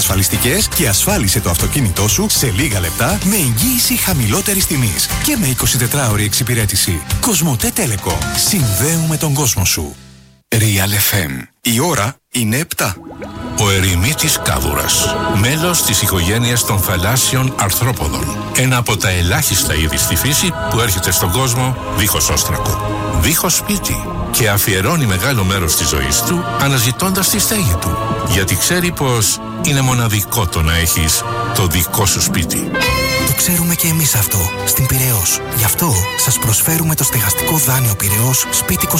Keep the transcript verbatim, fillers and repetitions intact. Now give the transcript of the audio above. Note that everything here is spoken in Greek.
ασφαλιστικές και ασφάλισε το αυτοκίνητό σου σε λίγα λεπτά με εγγύηση χαμηλότερης τιμής και με εικοσιτετράωρη εξυπηρέτηση. Κοσμοτέ Telecom. Συνδέουμε τον κόσμο σου. Real εφ εμ. Η ώρα είναι επτά. Ο ερημίτης κάδουρας, μέλος της οικογένειας των θαλάσσιων αρθρόποδων. Ένα από τα ελάχιστα είδη στη φύση που έρχεται στον κόσμο δίχως όστρακο, δίχως σπίτι και αφιερώνει μεγάλο μέρος της ζωής του αναζητώντας τη στέγη του. Γιατί ξέρει πως είναι μοναδικό το να έχεις το δικό σου σπίτι. Το ξέρουμε και εμείς αυτό στην Πειραιώς. Γι' αυτό σας προσφέρουμε το στεγαστικό δάνειο Πειραιώς Σπίτι